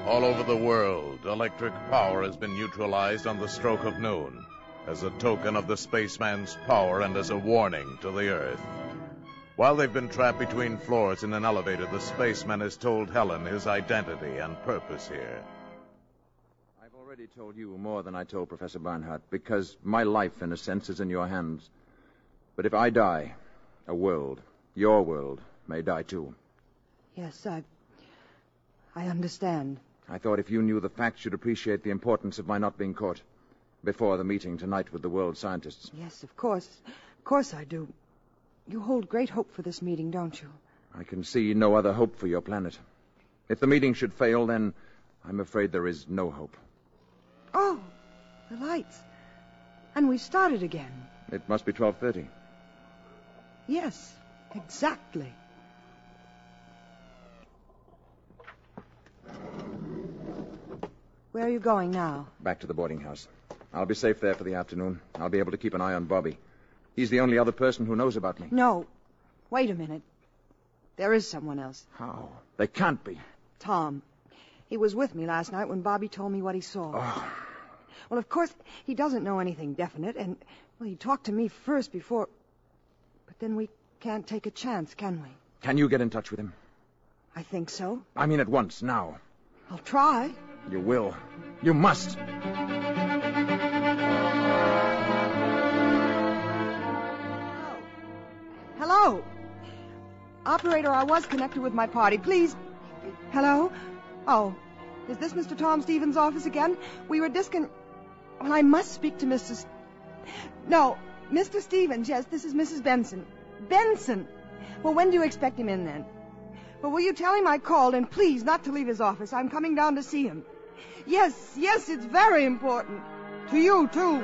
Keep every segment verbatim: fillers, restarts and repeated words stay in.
All over the world, electric power has been neutralized on the stroke of noon, as a token of the spaceman's power and as a warning to the Earth. While they've been trapped between floors in an elevator, the spaceman has told Helen his identity and purpose here. I've already told you more than I told Professor Barnhart, because my life, in a sense, is in your hands. But if I die, a world, your world, may die too. Yes, I... I understand. I thought if you knew the facts, you'd appreciate the importance of my not being caught before the meeting tonight with the world scientists. Yes, of course. Of course I do. You hold great hope for this meeting, don't you? I can see no other hope for your planet. If the meeting should fail, then I'm afraid there is no hope. Oh, the lights. And we've started again. It must be twelve thirty. Yes, exactly. Where are you going now? Back to the boarding house. I'll be safe there for the afternoon. I'll be able to keep an eye on Bobby. He's the only other person who knows about me. No. Wait a minute. There is someone else. How? They can't be. Tom. He was with me last night when Bobby told me what he saw. Oh. Well, of course, he doesn't know anything definite, and, well, he talked to me first before... But then we can't take a chance, can we? Can you get in touch with him? I think so. I mean at once, now. I'll try. You will. You must. Hello. Operator, I was connected with my party. Please. Hello? Oh, is this Mister Tom Stevens' office again? We were discon... Well, I must speak to Mister S... No, Mister Stevens, yes, this is Missus Benson. Benson! Well, when do you expect him in, then? Well, will you tell him I called, and please, not to leave his office. I'm coming down to see him. Yes, yes, it's very important. To you, too.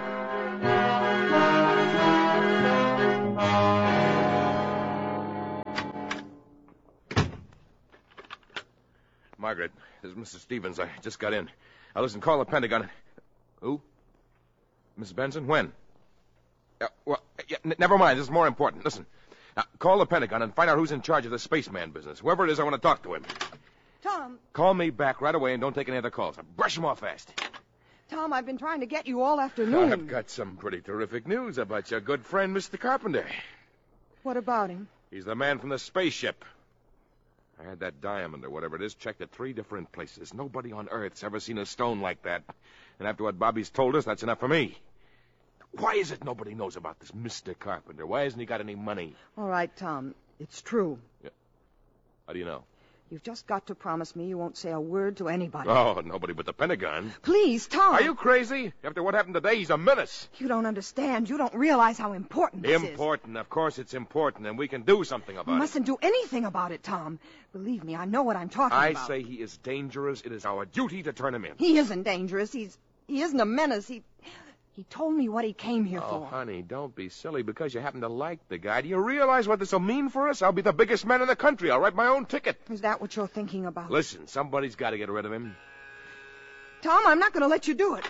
Margaret, this is Mister Stevens. I just got in. Now, listen, call the Pentagon. Who? Missus Benson? When? Uh, well, yeah, n- never mind. This is more important. Listen, now, call the Pentagon and find out who's in charge of the spaceman business. Whoever it is, I want to talk to him. Tom. Call me back right away and don't take any other calls. Now, brush them off fast. Tom, I've been trying to get you all afternoon. I've got some pretty terrific news about your good friend, Mister Carpenter. What about him? He's the man from the spaceship. I had that diamond, or whatever it is, checked at three different places. Nobody on Earth's ever seen a stone like that. And after what Bobby's told us, that's enough for me. Why is it nobody knows about this Mister Carpenter? Why hasn't he got any money? All right, Tom. It's true. Yeah. How do you know? You've just got to promise me you won't say a word to anybody. Oh, nobody but the Pentagon. Please, Tom. Are you crazy? After what happened today, he's a menace. You don't understand. You don't realize how important this is. Important. Of course it's important, and we can do something about it. You mustn't do anything about it, Tom. Believe me, I know what I'm talking I about. I say he is dangerous. It is our duty to turn him in. He isn't dangerous. He's he isn't a menace. He he told me what he came here oh, for. Oh, honey, don't be silly because you happen to like the guy. Do you realize what this will mean for us? I'll be the biggest man in the country. I'll write my own ticket. Is that what you're thinking about? Listen, somebody's got to get rid of him. Tom, I'm not going to let you do it.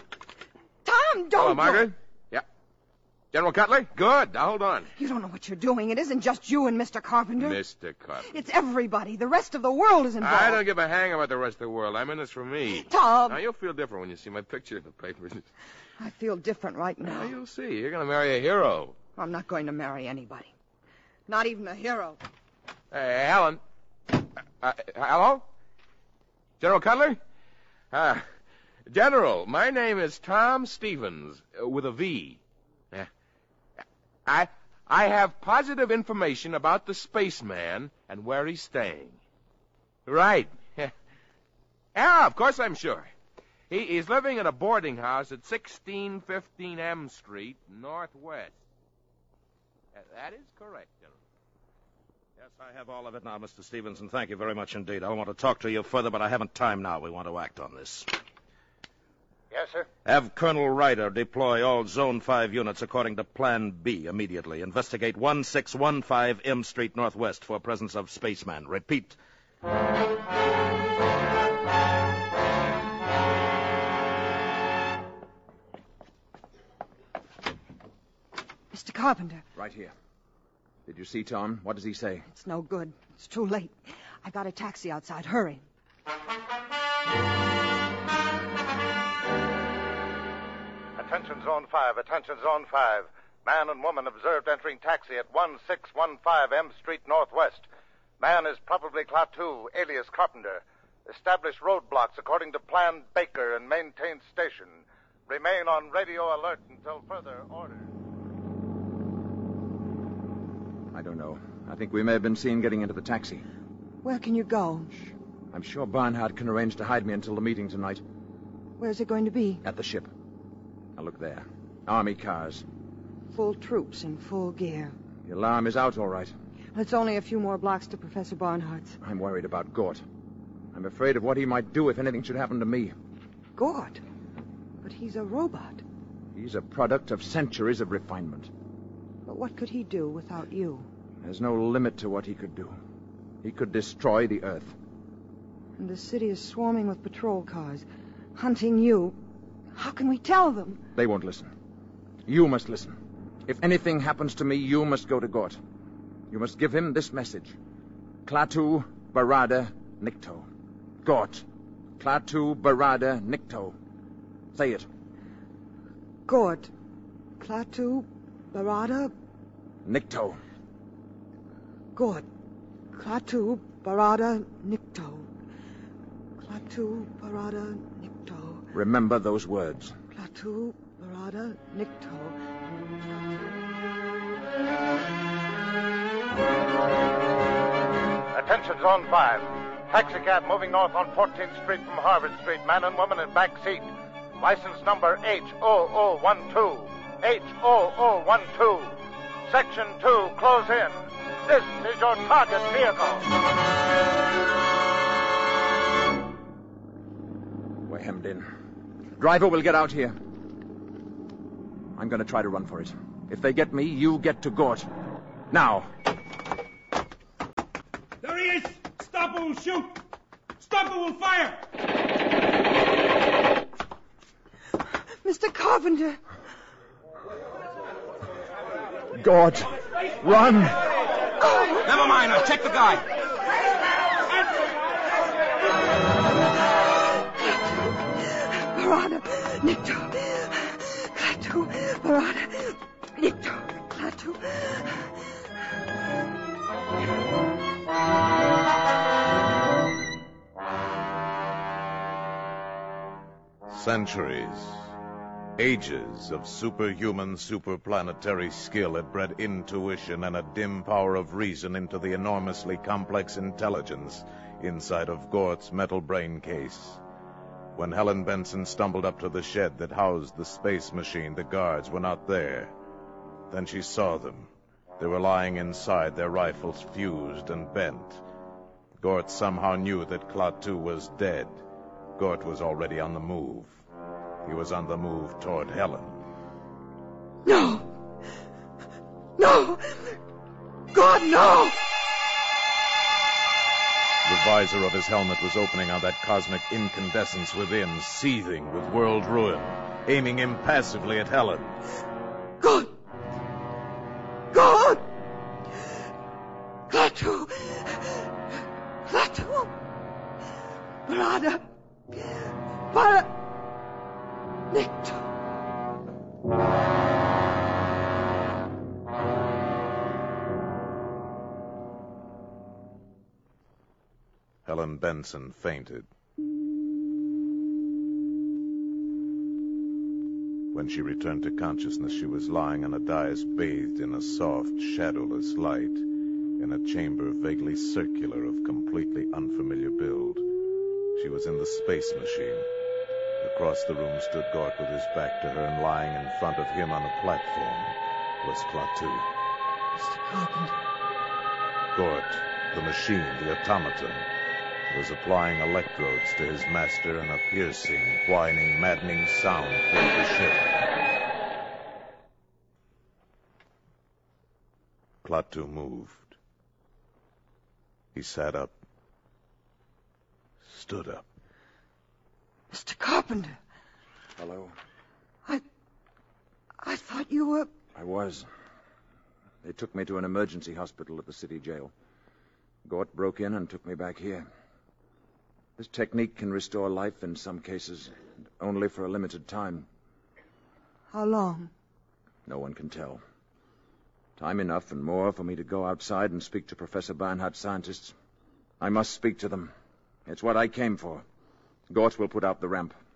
Tom, don't. Hello, Margaret. Yeah. General Cutler? Good. Now, hold on. You don't know what you're doing. It isn't just you and Mister Carpenter. Mister Carpenter. It's everybody. The rest of the world is involved. I don't give a hang about the rest of the world. I'm in this for me. Tom. Now, you'll feel different when you see my picture in the papers. I feel different right now. Now, you'll see. You're going to marry a hero. I'm not going to marry anybody. Not even a hero. Hey, Helen. Uh, uh, hello? General Cutler? Uh, General, my name is Tom Stevens, uh, with a V. Uh, I, I have positive information about the spaceman and where he's staying. Right. Yeah, of course I'm sure. He is living in a boarding house at sixteen fifteen M Street, Northwest. Uh, that is correct, General. Yes, I have all of it now, Mister Stevens, and thank you very much indeed. I want to talk to you further, but I haven't time now. We want to act on this. Yes, sir? Have Colonel Ryder deploy all Zone five units according to Plan B immediately. Investigate one six one five M Street Northwest for presence of spaceman. Repeat. Mister Carpenter. Right here. Did you see Tom? What does he say? It's no good. It's too late. I got a taxi outside. Hurry. Attention Zone five, attention Zone five. Man and woman observed entering taxi at one six one five M Street Northwest. Man is probably Klaatu, alias Carpenter. Establish roadblocks according to Plan Baker and maintain station. Remain on radio alert until further orders. I don't know. I think we may have been seen getting into the taxi. Where can you go? Shh. I'm sure Barnhart can arrange to hide me until the meeting tonight. Where's it going to be? At the ship. Now look there. Army cars. Full troops in full gear. The alarm is out, all right. It's only a few more blocks to Professor Barnhart's. I'm worried about Gort. I'm afraid of what he might do if anything should happen to me. Gort? But he's a robot. He's a product of centuries of refinement. But what could he do without you? There's no limit to what he could do. He could destroy the Earth. And the city is swarming with patrol cars, hunting you. How can we tell them? They won't listen. You must listen. If anything happens to me, you must go to Gort. You must give him this message. Klaatu, Barada, Nikto. Gort. Klaatu, Barada, Nikto. Say it. Gort. Klaatu, Barada, Nikto. Gort. Klaatu, Barada, Nikto. Klaatu, Barada, Nikto. Remember those words. Klaatu, Barada, Nikto. Attention Zone five. Taxicab moving north on fourteenth Street from Harvard Street. Man and woman in back seat. License number H zero zero one two. H zero zero one two. Section two, close in. This is your target vehicle. We're hemmed in. Driver will get out here. I'm going to try to run for it. If they get me, you get to Gort. Now. There he is! Stop or we'll shoot! Stop or we'll fire! Mister Carpenter! Gort, run! Oh. Never mind, I'll check the guy. Barada, Nikto. Klaatu, Barada, Nikto. Klaatu. Centuries, ages of superhuman, superplanetary skill had bred intuition and a dim power of reason into the enormously complex intelligence inside of Gort's metal brain case. When Helen Benson stumbled up to the shed that housed the space machine, the guards were not there. Then she saw them. They were lying inside, their rifles fused and bent. Gort somehow knew that Klaatu was dead. Gort was already on the move. He was on the move toward Helen. No! No! God, no! The visor of his helmet was opening on that cosmic incandescence within, seething with world ruin, aiming impassively at Helen. God! God! Klaatu! Klaatu! Barada! Barada! Nikto! Helen Benson fainted. When she returned to consciousness, she was lying on a dais bathed in a soft, shadowless light, in a chamber vaguely circular of completely unfamiliar build. She was in the space machine. Across the room stood Gort with his back to her, and lying in front of him on a platform was Klaatu. Mister Carpenter. Gort, the machine, the automaton, was applying electrodes to his master, and a piercing, whining, maddening sound filled the ship. Klaatu moved. He sat up. Stood up. Mister Carpenter. Hello. I... I thought you were... I was. They took me to an emergency hospital at the city jail. Gort broke in and took me back here. This technique can restore life in some cases, only for a limited time. How long? No one can tell. Time enough and more for me to go outside and speak to Professor Barnhart's scientists. I must speak to them. It's what I came for. Gort will put out the ramp.